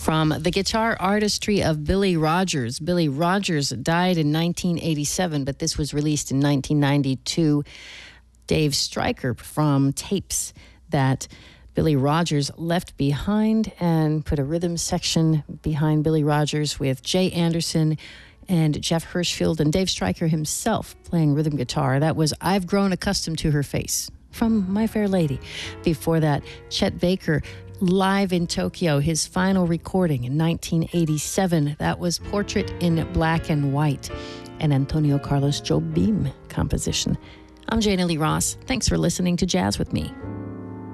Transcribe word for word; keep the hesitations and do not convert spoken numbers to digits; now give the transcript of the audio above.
From the guitar artistry of Billy Rogers. Billy Rogers died in nineteen eighty-seven, but this was released in nineteen ninety-two. Dave Stryker from tapes that Billy Rogers left behind and put a rhythm section behind Billy Rogers with Jay Anderson and Jeff Hirschfield and Dave Stryker himself playing rhythm guitar. That was I've Grown Accustomed to Her Face from My Fair Lady. Before that, Chet Baker live in Tokyo, his final recording in nineteen eighty-seven. That was Portrait in Black and White, an Antonio Carlos Jobim composition. I'm Jana Lee Ross. Thanks for listening to Jazz with Me.